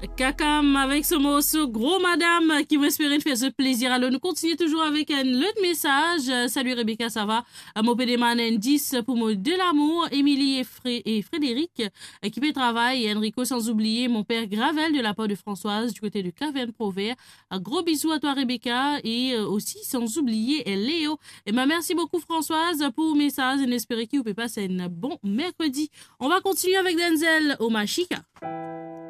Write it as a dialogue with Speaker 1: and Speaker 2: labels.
Speaker 1: Kakam avec ce morceau Gros Madame qui m'espérait faire ce plaisir. Alors nous continuons toujours avec un autre message. Salut Rebecca, ça va? Mon pédéman 10 pour moi de l'amour. Émilie et Frédéric qui fait travail. Et Enrico sans oublier mon père Gravel de la part de Françoise du côté de Caverne Provert. Un gros bisou à toi Rebecca et aussi sans oublier Léo. Et merci beaucoup Françoise pour le message et j'espère que vous pouvez passer un bon mercredi. On va continuer avec Denzel au Machika.